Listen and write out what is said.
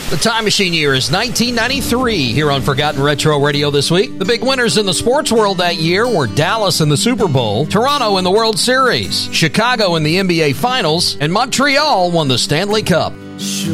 The time machine year is 1993 here on Forgotten Retro Radio this week. The big winners in the sports world that year were Dallas in the Super Bowl, Toronto in the World Series, Chicago in the NBA Finals, and Montreal won the Stanley Cup.